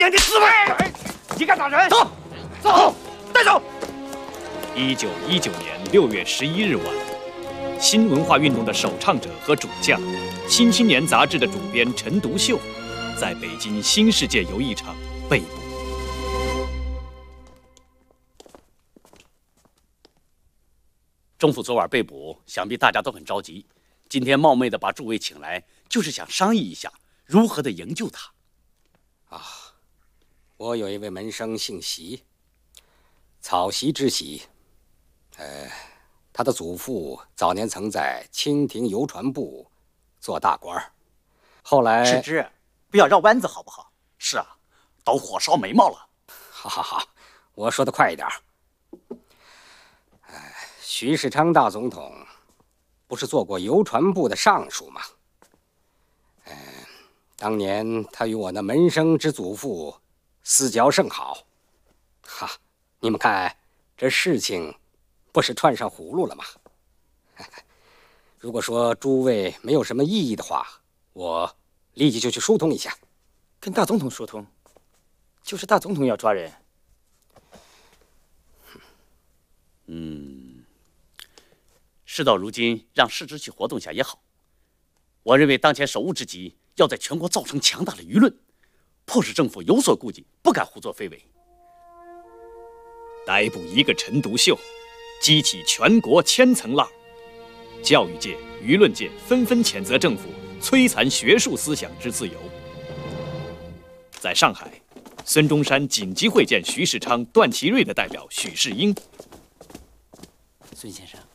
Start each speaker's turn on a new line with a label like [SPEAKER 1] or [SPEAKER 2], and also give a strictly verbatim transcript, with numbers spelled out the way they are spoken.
[SPEAKER 1] 年的滋味！你敢打人？走，走，带走！
[SPEAKER 2] 一九一九年六月十一日晚，新文化运动的首倡者和主将，《新青年》杂志的主编陈独秀，在北京新世界游艺场被捕。
[SPEAKER 3] 钟府昨晚被捕，想必大家都很着急。今天冒昧的把诸位请来，就是想商议一下如何的营救他。
[SPEAKER 4] 啊，我有一位门生姓席，草席之席。呃，他的祖父早年曾在清廷邮传部做大官，后来
[SPEAKER 1] 世之，不要绕弯子好不好？
[SPEAKER 3] 是啊，都火烧眉毛了。
[SPEAKER 4] 好好好，我说的快一点。哎，徐世昌大总统不是做过邮传部的尚书吗？嗯、呃，当年他与我那门生之祖父私交甚好。哈，你们看这事情不是串上葫芦了吗？如果说诸位没有什么异议的话，我立即就去疏通一下。
[SPEAKER 1] 跟大总统疏通，就是大总统要抓人。
[SPEAKER 3] 嗯，事到如今，让世之去活动一下也好。我认为当前首务之急，要在全国造成强大的舆论，迫使政府有所顾忌，不敢胡作非为。
[SPEAKER 2] 逮捕一个陈独秀，激起全国千层浪，教育界、舆论界纷纷谴责政府摧残学术思想之自由。在上海，孙中山紧急会见徐世昌、段祺瑞的代表许世英。
[SPEAKER 3] 孙先生。